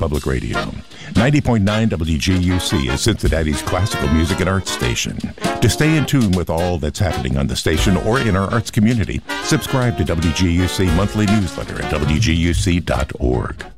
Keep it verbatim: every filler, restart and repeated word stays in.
Public Radio. ninety point nine W G U C is Cincinnati's classical music and arts station. To stay in tune with all that's happening on the station or in our arts community, subscribe to W G U C monthly newsletter at W G U C dot org.